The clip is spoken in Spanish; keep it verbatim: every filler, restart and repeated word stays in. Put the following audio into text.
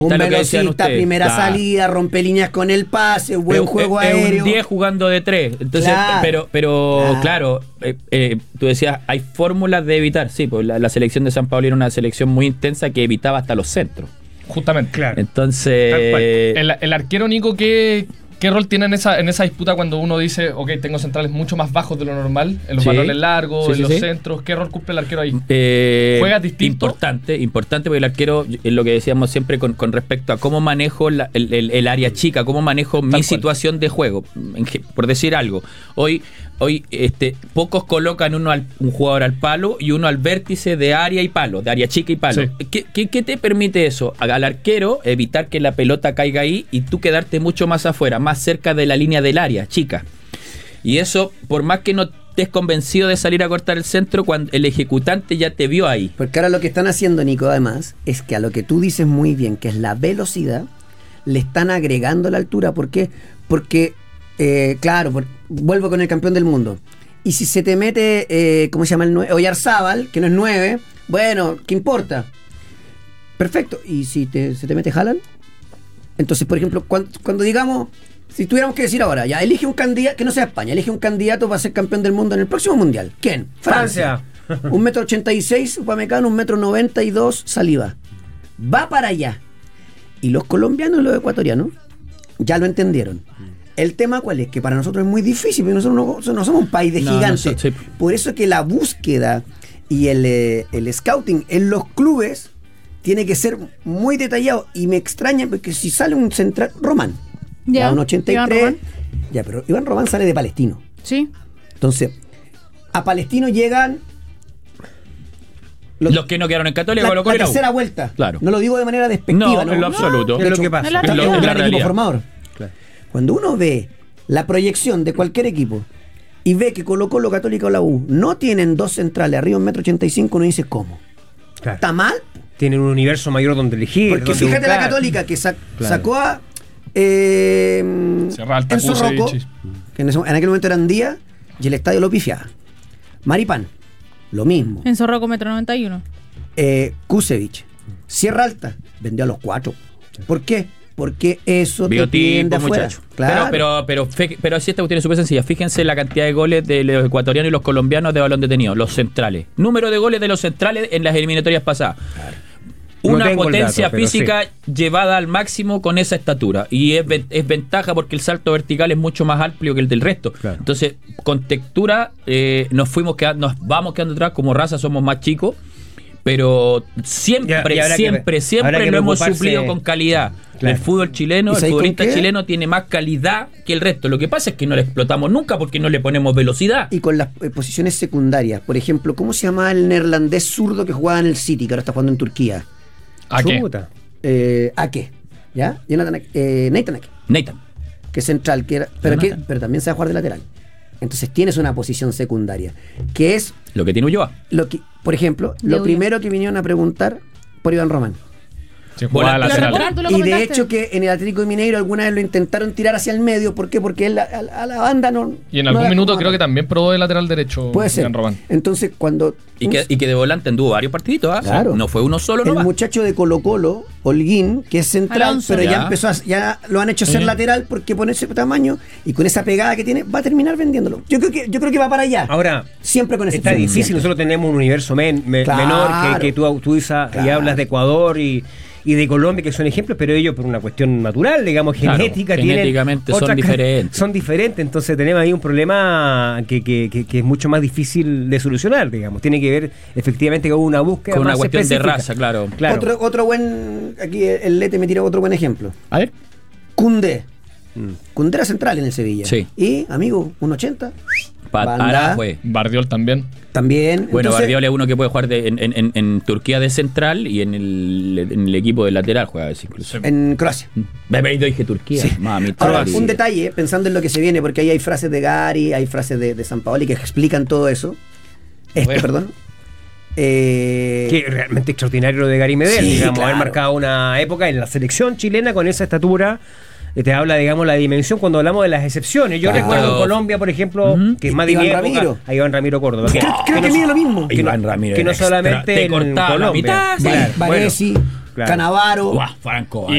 Un velocista, primera claro. salida, rompe líneas con el pase, buen pero, juego es, aéreo. Es un diez jugando de tres. Entonces, claro. pero, pero claro, claro eh, eh, tú decías, hay fórmulas de evitar. Sí, pues la, la selección de San Pablo era una selección muy intensa que evitaba hasta los centros. Justamente. Claro. Entonces, el, el arquero, Nico, ¿qué, ¿qué rol tiene en esa, en esa disputa cuando uno dice, ok, tengo centrales mucho más bajos de lo normal, en los sí. balones largos, sí, en sí, los sí. centros? ¿Qué rol cumple el arquero ahí? Eh, ¿Juega distinto? Importante, importante porque el arquero, es lo que decíamos siempre con, con respecto a cómo manejo la, el, el, el área chica, cómo manejo Tal mi cual. situación de juego. Por decir algo, hoy... Hoy este, pocos colocan uno al, un jugador al palo y uno al vértice de área y palo, de área chica y palo. Sí. ¿Qué, qué, ¿Qué te permite eso? Al arquero evitar que la pelota caiga ahí y tú quedarte mucho más afuera, más cerca de la línea del área chica. Y eso, por más que no estés convencido de salir a cortar el centro, cuando el ejecutante ya te vio ahí. Porque ahora lo que están haciendo, Nico, además, es que a lo que tú dices muy bien, que es la velocidad, le están agregando la altura. ¿Por qué? Porque... Eh, claro, por, vuelvo con el campeón del mundo. Y si se te mete, eh, ¿cómo se llama el nueve? Oyarzábal, que no es nueve, bueno, ¿qué importa? Perfecto. ¿Y si te, se te mete Haaland? Entonces, por ejemplo, cuando, cuando digamos, si tuviéramos que decir ahora, ya, elige un candidato, que no sea España, elige un candidato para ser campeón del mundo en el próximo mundial. ¿Quién? Francia. Francia. Un metro ochenta y seis, Upamecano, un metro noventa y dos, Saliba. Va para allá. Y los colombianos y los ecuatorianos ya lo entendieron. El tema cuál es, que para nosotros es muy difícil, porque nosotros no, no somos un país de no, gigantes. No, sí. Por eso que la búsqueda y el, eh, el scouting en los clubes tiene que ser muy detallado. Y me extraña, porque si sale un central, Román, ya, ya un ochenta y tres, ya, pero Iván Román sale de Palestino. Sí. Entonces, a Palestino llegan los, los que no quedaron en Católica, la, la, la tercera vuelta. Claro. No lo digo de manera despectiva. No, no en lo absoluto. No, es lo que pasa. Es, es un gran equipo formador. Claro. Cuando uno ve la proyección de cualquier equipo y ve que Colo Colo, Católica o la U no tienen dos centrales arriba en metro ochenta y cinco, uno dice ¿cómo? Claro. ¿Está mal? Tienen un universo mayor donde elegir. Porque donde fíjate buscar. La Católica que sac, claro. sacó a eh, Enzo Rocco, que en, ese, en aquel momento eran Díaz, y el estadio lo pifiaba. Maripán, lo mismo. Enzo Rocco, metro noventa y uno. Eh, Kusevich, Sierra Alta, vendió a los cuatro. ¿Por qué? Porque eso Biotipo, te piden de afuera. Claro. Pero, pero, pero, pero si esta cuestión es súper sencilla. Fíjense la cantidad de goles de los ecuatorianos y los colombianos de balón detenido, los centrales. Número de goles de los centrales en las eliminatorias pasadas. Claro. Una no potencia dato, física sí. llevada al máximo con esa estatura. Y es, es ventaja porque el salto vertical es mucho más amplio que el del resto. Claro. Entonces, con textura, eh, nos fuimos quedando, nos vamos quedando atrás. Como raza somos más chicos. Pero siempre, y, y siempre, que, siempre lo hemos suplido con calidad. Claro. El fútbol chileno, el futbolista chileno tiene más calidad que el resto. Lo que pasa es que no le explotamos nunca porque no le ponemos velocidad. Y con las eh, posiciones secundarias, por ejemplo, ¿cómo se llama el neerlandés zurdo que jugaba en el City, que ahora está jugando en Turquía? ¿A qué? Eh, ¿A qué? ¿Ya? Jonathan, eh, Nathan Ake. Nathan. Que es central, que era, pero, que, pero también sabe jugar de lateral. Entonces tienes una posición secundaria, que es... Lo que tiene Ulloa. Lo que, por ejemplo, de lo Ulloa. Primero que vinieron a preguntar por Iván Román. Sí, jugaba lateral. Y de hecho que en el Atlético de Mineiro alguna vez lo intentaron tirar hacia el medio. ¿Por qué? Porque él a, a, a la banda no... Y en algún no minuto creo que también probó de lateral derecho. Puede ser. Román. Entonces cuando... Y que, y que de volante anduvo varios partiditos. ¿eh? Claro. No fue uno solo. El no muchacho de Colo Colo, Holguín, que es central, Alonso. Pero ya. ya empezó a, ya lo han hecho ser sí. lateral porque pone ese tamaño y con esa pegada que tiene va a terminar vendiéndolo. Yo creo que yo creo que va para allá. Ahora, siempre con ese está difícil. Siempre. Nosotros tenemos un universo men, me, claro. menor que, que tú, tú claro. y hablas de Ecuador y y de Colombia, que son ejemplos, pero ellos por una cuestión natural, digamos, claro, genética, genéticamente tienen son diferentes. Son diferentes, entonces tenemos ahí un problema que, que, que, que es mucho más difícil de solucionar, digamos. Tiene que ver efectivamente con una búsqueda con más una cuestión específica. de raza, claro. claro. Otro, otro buen, aquí el Lete me tira otro buen ejemplo. A ver. Koundé. Mm. Koundé era central en el Sevilla. Sí. Y, amigo, uno ochenta. Para fue. Bardiol también. También. Bueno, entonces, Bardiol es uno que puede jugar de, en, en, en Turquía de central y en el, en el equipo de lateral juega a veces incluso. En Croacia. Me dije Turquía. Sí. Mami, ahora, un detalle, pensando en lo que se viene, porque ahí hay frases de Gary, hay frases de, de Sampaoli que explican todo eso. Este, bueno. perdón. Eh, que realmente extraordinario lo de Gary Medel, sí, digamos, claro. haber marcado una época en la selección chilena con esa estatura. Te habla, digamos, la dimensión cuando hablamos de las excepciones. Yo claro. recuerdo en Colombia, por ejemplo, uh-huh. que es más de mi época, Ramiro. a Iván Ramiro Córdoba. Creo que, que, que no, mide lo mismo. Que, no, que no solamente te en cortaba Colombia. La mitad, sí. Claro, bueno, Canavaro. Uah, Franco.